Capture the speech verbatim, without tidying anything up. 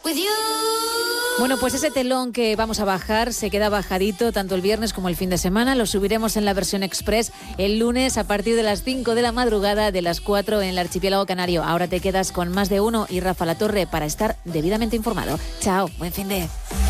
Bueno, pues ese telón que vamos a bajar se queda bajadito tanto el viernes como el fin de semana. Lo subiremos en la versión express el lunes a partir de las cinco de la madrugada, de las cuatro en el archipiélago canario. Ahora te quedas con Más de Uno y Rafa La Torre para estar debidamente informado. Chao, buen fin de...